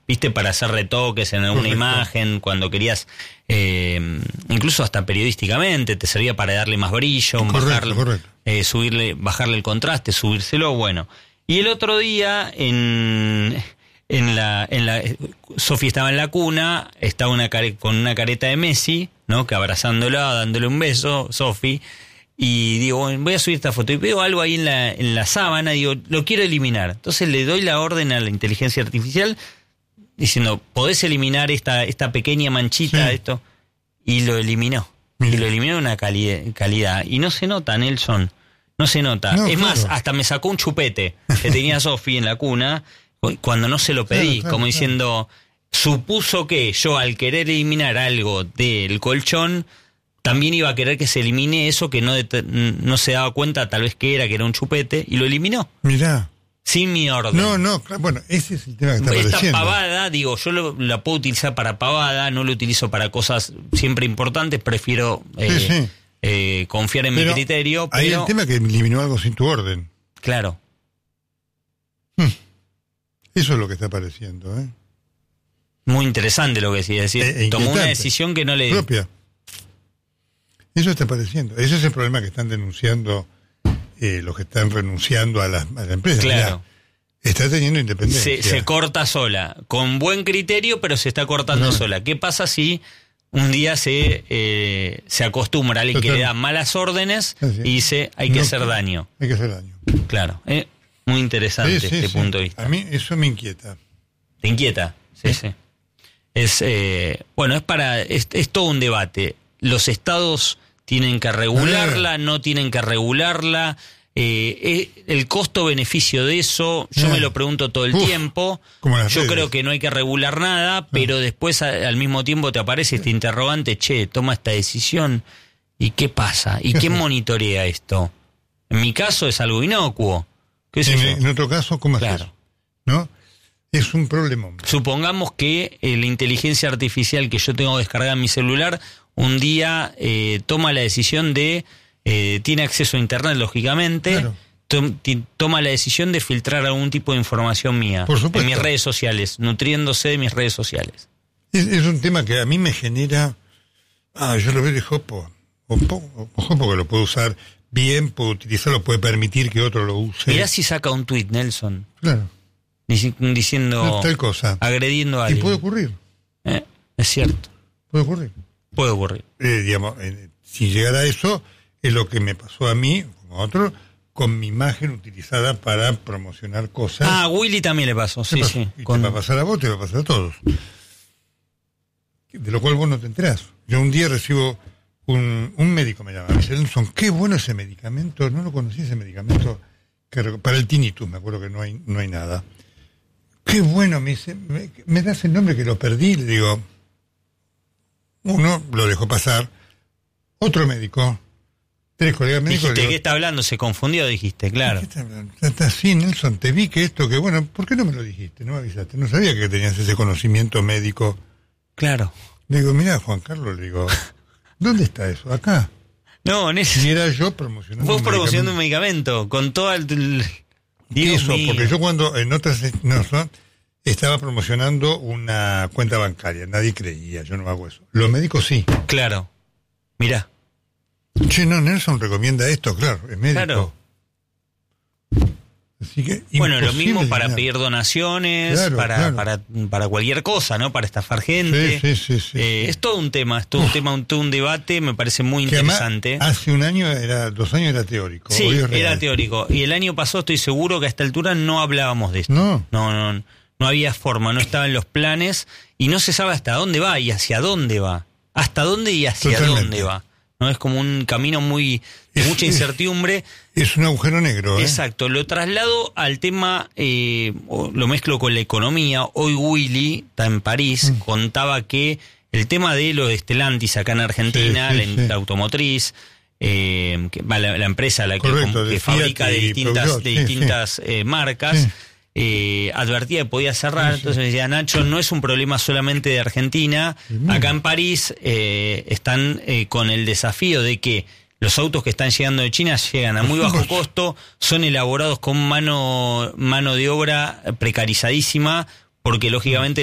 viste, para hacer retoques en alguna imagen, cuando querías, incluso hasta periodísticamente, te servía para darle más brillo, bajarle el contraste, subírselo, bueno. Y el otro día, Sofi estaba en la cuna, estaba con una careta de Messi, ¿no? Que abrazándola, dándole un beso, Sofi, y digo, voy a subir esta foto, y veo algo ahí en la sábana, digo, lo quiero eliminar. Entonces le doy la orden a la inteligencia artificial, diciendo, ¿podés eliminar esta pequeña manchita de esto? Y lo eliminó. Y lo eliminó de una calidad. Y no se nota, Nelson, no se nota. No, es más, hasta me sacó un chupete que tenía Sofi en la cuna, cuando no se lo pedí, como diciendo, supuso que yo al querer eliminar algo del colchón, también iba a querer que se elimine eso que no se daba cuenta tal vez que era un chupete, y lo eliminó. Mirá. Sin mi orden. No, bueno, ese es el tema que está apareciendo. Esta pavada, digo, yo la puedo utilizar para pavada, no lo utilizo para cosas siempre importantes, prefiero confiar en mi criterio. Hay el tema que eliminó algo sin tu orden. Claro. Eso es lo que está apareciendo, ¿eh? Muy interesante lo que decía, es decir, tomó una decisión que no le... propia. Eso está apareciendo. Ese es el problema que están denunciando los que están renunciando a la empresa. Claro. Mirá, está teniendo independencia. Se corta sola, con buen criterio, pero se está cortando sola. ¿Qué pasa si un día se acostumbra a alguien que le da malas órdenes y dice, hay que hacer daño? Hay que hacer daño. Claro. Muy interesante este punto de vista. A mí eso me inquieta. ¿Te inquieta? Sí. Es todo un debate. Los estados tienen que regularla, no tienen que regularla. El costo-beneficio de eso, yo me lo pregunto todo el tiempo. Yo creo que no hay que regular nada, pero después al mismo tiempo te aparece este interrogante, toma esta decisión, ¿y qué pasa? ¿Y quién monitorea esto? En mi caso es algo inocuo. En otro caso, ¿cómo haces? Claro. ¿No? Es un problema. Supongamos que la inteligencia artificial que yo tengo descargada en mi celular un día toma la decisión de... tiene acceso a internet, lógicamente, claro. Toma la decisión de filtrar algún tipo de información mía en mis redes sociales, nutriéndose de mis redes sociales. Es un tema que a mí me genera... yo lo veo de Jopo. Ojo, porque lo puedo usar bien, puedo utilizarlo, puede permitir que otro lo use. Mirá si saca un tuit, Nelson. Claro. Diciendo... tal cosa. Agrediendo a alguien. Y puede ocurrir. Es cierto. Puede ocurrir. Puede ocurrir. Si llegara a eso, es lo que me pasó a mí, como a otro, con mi imagen utilizada para promocionar cosas. A Willy también le pasó, sí. Y te va a pasar a vos, te va a pasar a todos. De lo cual vos no te enterás. Yo un día recibo un médico, me llama, me dice, Nelson, qué bueno ese medicamento, no lo conocí ese medicamento, para el tinnitus, me acuerdo que no hay nada. Qué bueno, me dice, me das el nombre que lo perdí, le digo, uno lo dejó pasar, otro médico, 3 colegas médicos. Dijiste, ¿qué está hablando? Se confundió, dijiste, claro. ¿Qué está hablando? Está así, Nelson, te vi que esto, que bueno, ¿por qué no me lo dijiste? No me avisaste, no sabía que tenías ese conocimiento médico. Claro. Le digo, mirá, Juan Carlos, le digo, ¿dónde está eso? Acá. No, y era yo promocionando vos promocionando un medicamento, con todo el... Eso, porque yo cuando en otras estaba promocionando una cuenta bancaria, nadie creía, yo no hago eso. Los médicos sí. Claro. Mirá. Che, no, Nelson recomienda esto, claro, es médico. Claro. Así que bueno, lo mismo para pedir donaciones, para cualquier cosa, ¿no? Para estafar gente. Sí. Es todo un tema, todo un debate, me parece muy interesante. Hace 2 años era teórico. Sí, era teórico. Y el año pasado estoy seguro que a esta altura no hablábamos de esto. No había forma, no estaba en los planes y no se sabe hasta dónde va y hacia dónde va. Hasta dónde y hacia dónde va. No es como un camino de mucha incertidumbre. Es un agujero negro. Exacto. Lo traslado al tema, lo mezclo con la economía. Hoy Willy, está en París, contaba que el tema de los Stellantis acá en Argentina, la automotriz, la empresa que fabrica de distintas marcas, advertía que podía cerrar. Entonces me decía, Nacho, no es un problema solamente de Argentina. Acá en París están con el desafío de que los autos que están llegando de China llegan a muy bajo costo, son elaborados con mano de obra precarizadísima, porque lógicamente